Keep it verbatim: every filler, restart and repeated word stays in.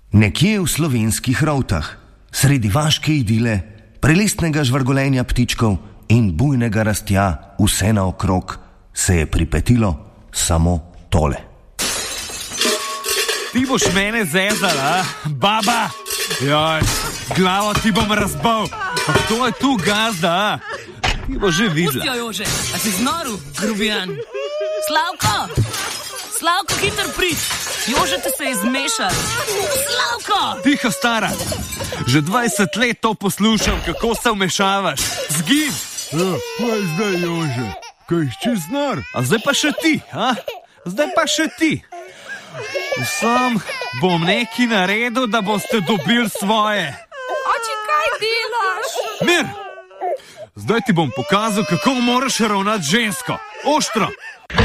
Nekje v slovenskih Rovtah, sredi vaške idile, prelestnega žvrgolenja ptičkov in bujnega rastja vse naokrog, se je pripetilo samo tole. Ti boš mene zezala, baba? Joj, glavo ti bom razbal. Pa kdo je tu gazda? Ti boš že videla. Pustijo, Jože, a si znoru, grubijan? Slavko! Slavko, hiter prid! Jože te se je zmešal! Slavko! Tiho, stara! Že dvajset let to poslušam, kako se vmešavaš. Zgin! Ja, kaj zdaj, Jože? Kaj šči znar? A zdaj pa še ti, a? Zdaj pa še ti. Sam bom nekaj naredil, da boste dobili svoje. Oči, kaj delaš? Mir! Zdaj ti bom pokazal, kako moraš ravnati žensko. Oštro!